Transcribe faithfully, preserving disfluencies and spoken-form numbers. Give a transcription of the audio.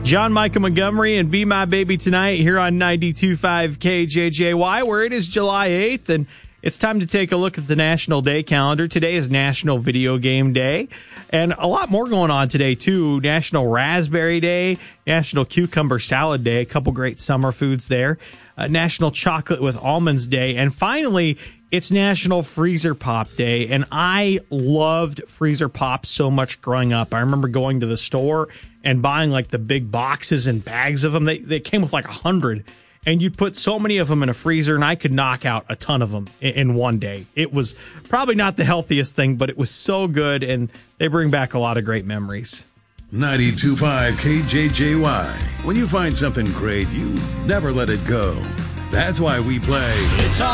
John Michael Montgomery and Be My Baby Tonight here on ninety-two point five K J J Y, where it is July eighth, and it's time to take a look at the National Day calendar. Today is National Video Game Day, and a lot more going on today, too. National Raspberry Day, National Cucumber Salad Day, a couple great summer foods there. Uh, National Chocolate with Almonds Day, and finally, it's National Freezer Pop Day, and I loved Freezer Pop so much growing up. I remember going to the store and buying like the big boxes and bags of them. They they came with like a hundred, and you'd put so many of them in a freezer, and I could knock out a ton of them in, in one day. It was probably not the healthiest thing, but it was so good, and they bring back a lot of great memories. ninety-two point five K J J Y. When you find something great, you never let it go. That's why we play... It's